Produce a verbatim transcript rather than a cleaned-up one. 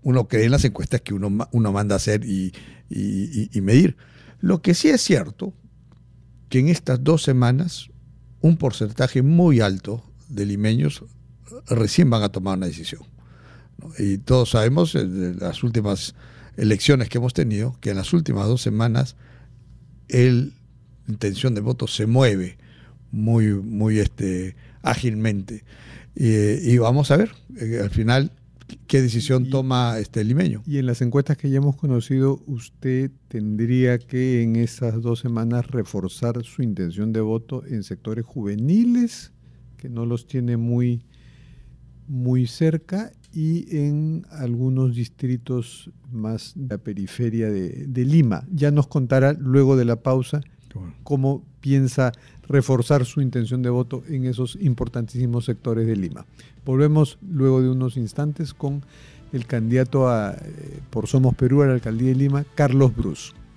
uno cree en las encuestas que uno, uno manda a hacer y, y, y medir. Lo que sí es cierto, que en estas dos semanas un porcentaje muy alto de limeños recién van a tomar una decisión, ¿no? Y todos sabemos, de las últimas elecciones que hemos tenido, que en las últimas dos semanas el intención de voto se mueve muy, muy este, ágilmente. Eh, y vamos a ver, eh, al final, qué decisión y, toma este limeño. Y en las encuestas que ya hemos conocido, usted tendría que en esas dos semanas reforzar su intención de voto en sectores juveniles, que no los tiene muy, muy cerca, y en algunos distritos más de la periferia de, de Lima. Ya nos contará luego de la pausa bueno. cómo piensa reforzar su intención de voto en esos importantísimos sectores de Lima. Volvemos luego de unos instantes con el candidato a, eh, por Somos Perú a la alcaldía de Lima, Carlos Brus.